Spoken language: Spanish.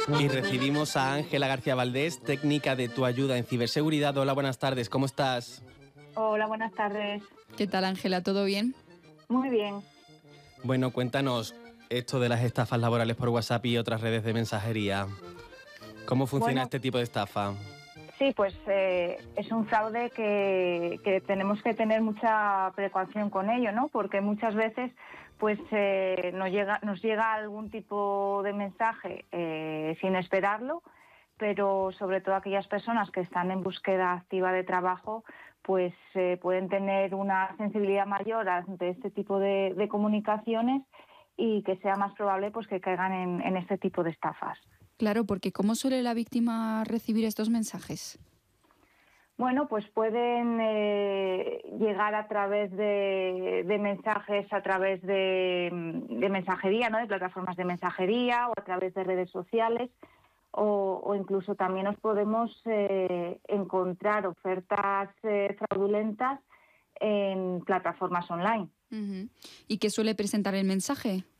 Y recibimos a Ángela García Valdés, técnica de Tu Ayuda en Ciberseguridad. Hola, buenas tardes, ¿cómo estás? Hola, buenas tardes. ¿Qué tal, Ángela? ¿Todo bien? Muy bien. Bueno, cuéntanos esto de las estafas laborales por WhatsApp y otras redes de mensajería. ¿Cómo funciona este tipo de estafa? Sí, pues es un fraude que tenemos que tener mucha precaución con ello, ¿no? Porque muchas veces pues nos llega algún tipo de mensaje sin esperarlo, pero sobre todo aquellas personas que están en búsqueda activa de trabajo pues pueden tener una sensibilidad mayor ante este tipo de comunicaciones y que sea más probable pues que caigan en este tipo de estafas. Claro, porque ¿cómo suele la víctima recibir estos mensajes? Bueno, pues pueden llegar a través de mensajes, a través de mensajería, ¿no? De plataformas de mensajería o a través de redes sociales o incluso también nos podemos encontrar ofertas fraudulentas en plataformas online. ¿Y qué suele presentar el mensaje?